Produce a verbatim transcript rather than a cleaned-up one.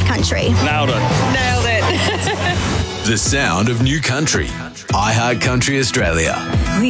Country. Nailed it. Nailed it. The sound of new country. iHeart Country Australia.